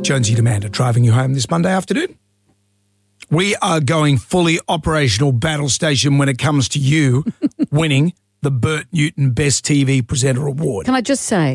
Jonesy and Amanda driving you home this Monday afternoon. We are going fully operational battle station when it comes to you winning the Bert Newton Best TV Presenter Award. Can I just say,